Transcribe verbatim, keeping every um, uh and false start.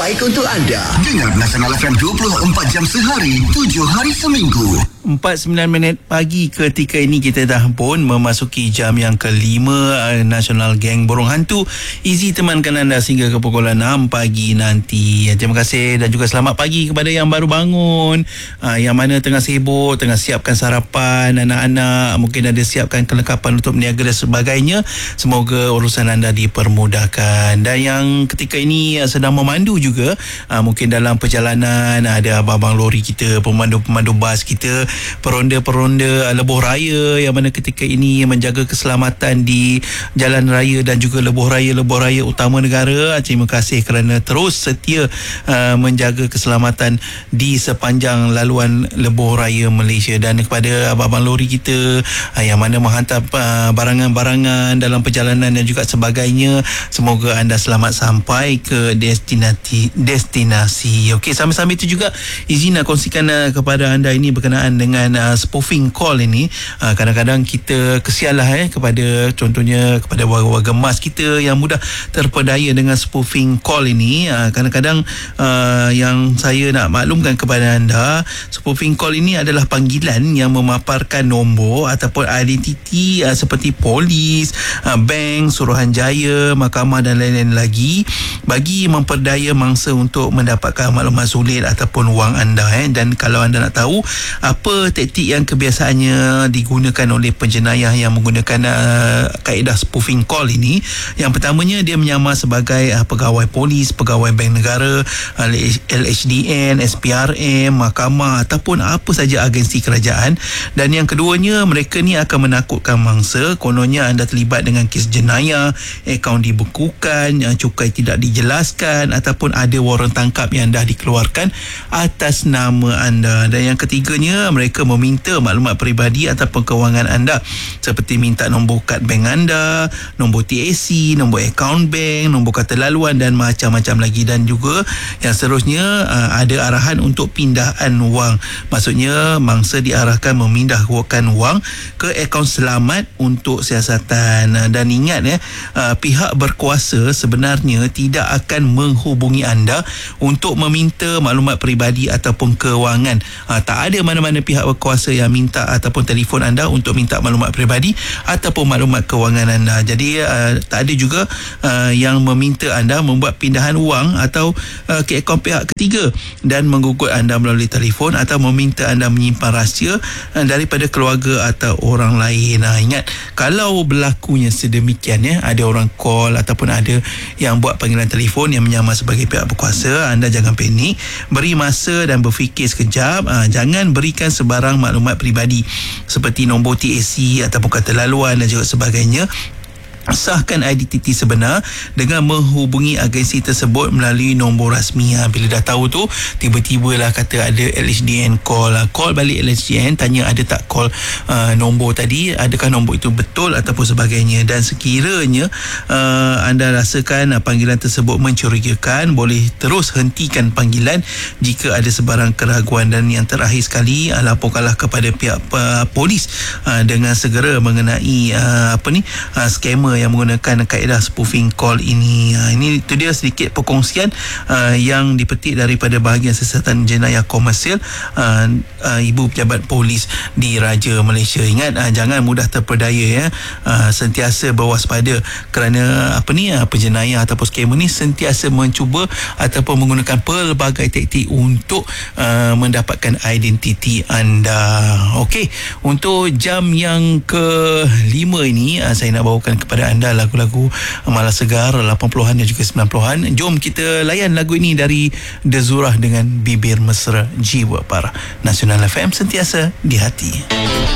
terbaik untuk anda. Dengar Nasional F M dua puluh empat jam sehari, tujuh hari seminggu. empat sembilan minit pagi ketika ini kita dah pun memasuki jam yang kelima uh, Nasional Geng Burung Hantu. Izzy temankan anda sehingga ke pukul enam pagi nanti. Terima kasih dan juga selamat pagi kepada yang baru bangun, uh, yang mana tengah sibuk, tengah siapkan sarapan anak-anak, mungkin ada siapkan kelengkapan untuk berniaga dan sebagainya. Semoga urusan anda dipermudahkan. Dan yang ketika ini uh, sedang memandu juga, uh, mungkin dalam perjalanan ada abang-abang lori kita, pemandu-pemandu bas kita, peronda-peronda lebuh raya yang mana ketika ini menjaga keselamatan di jalan raya dan juga lebuh raya-lebuh raya utama negara. Terima kasih kerana terus setia uh, menjaga keselamatan di sepanjang laluan lebuh raya Malaysia. Dan kepada abang-abang lori kita uh, yang mana menghantar uh, barangan-barangan dalam perjalanan dan juga sebagainya, semoga anda selamat sampai ke destinasi destinasi. Okey, sambil-sambil itu juga izin nak kongsikan uh, kepada anda ini berkenaan dengan dengan uh, spoofing call ini. Uh, kadang-kadang kita kesianlah eh kepada contohnya kepada warga-warga emas kita yang mudah terpedaya dengan spoofing call ini. Uh, kadang-kadang uh, yang saya nak maklumkan kepada anda, spoofing call ini adalah panggilan yang memaparkan nombor ataupun identiti uh, seperti polis, uh, bank, Suruhanjaya, mahkamah dan lain-lain lagi bagi memperdaya mangsa untuk mendapatkan maklumat sulit ataupun wang anda eh. Dan kalau anda nak tahu apa taktik yang kebiasaannya digunakan oleh penjenayah yang menggunakan uh, kaedah spoofing call ini, yang pertamanya dia menyamar sebagai uh, pegawai polis, pegawai bank negara, uh, L H D N, S P R M, mahkamah ataupun apa saja agensi kerajaan. Dan yang keduanya, mereka ni akan menakutkan mangsa. Kononnya anda terlibat dengan kes jenayah, akaun dibekukan, uh, cukai tidak dijelaskan ataupun ada waran tangkap yang dah dikeluarkan atas nama anda. Dan yang ketiganya, mereka meminta maklumat peribadi ataupun kewangan anda seperti minta nombor kad bank anda, nombor T A C, nombor akaun bank, nombor kata laluan dan macam-macam lagi. Dan juga yang seterusnya ada arahan untuk pindahan wang. Maksudnya mangsa diarahkan memindahkan wang ke akaun selamat untuk siasatan. Dan ingat ya, pihak berkuasa sebenarnya tidak akan menghubungi anda untuk meminta maklumat peribadi ataupun kewangan. Tak ada mana-mana pihak berkuasa yang minta ataupun telefon anda untuk minta maklumat peribadi ataupun maklumat kewangan anda. Jadi uh, tak ada juga uh, yang meminta anda membuat pindahan wang atau uh, ke akaun pihak ketiga dan menggugut anda melalui telefon atau meminta anda menyimpan rahsia uh, daripada keluarga atau orang lain. Nah, ingat, kalau berlakunya sedemikian ya, ada orang call ataupun ada yang buat panggilan telefon yang menyamar sebagai pihak berkuasa, anda jangan panik, beri masa dan berfikir sekejap. Uh, jangan berikan sebarang maklumat peribadi seperti nombor T A C ataupun kata laluan dan juga sebagainya. Sahkan identiti sebenar dengan menghubungi agensi tersebut melalui nombor rasmi. Ha, bila dah tahu tu, tiba-tiba lah kata ada L H D N call. Ha, call balik L H D N, tanya ada tak call uh, nombor tadi, adakah nombor itu betul ataupun sebagainya. Dan sekiranya uh, anda rasakan uh, panggilan tersebut mencurigakan, boleh terus hentikan panggilan jika ada sebarang keraguan. Dan yang terakhir sekali, uh, laporkanlah kepada pihak uh, polis uh, dengan segera mengenai uh, apa ni uh, skamer yang menggunakan kaedah spoofing call ini. Ha, ini itu dia sedikit perkongsian uh, yang dipetik daripada bahagian siasatan jenayah komersial uh, uh, Ibu Pejabat Polis di Raja Malaysia. Ingat, uh, jangan mudah terpedaya ya. Uh, sentiasa berwaspada kerana apa ni uh, penjenayah ataupun skamer ni sentiasa mencuba ataupun menggunakan pelbagai taktik untuk uh, mendapatkan identiti anda. Okey, untuk jam yang kelima ini uh, saya nak bawakan kepada anda lagu-lagu malas segar lapan puluhan dan juga sembilan puluhan. Jom kita layan lagu ini dari The Zurah dengan Bibir Mesra Jiwa Parah. Nasional F M, sentiasa di hati.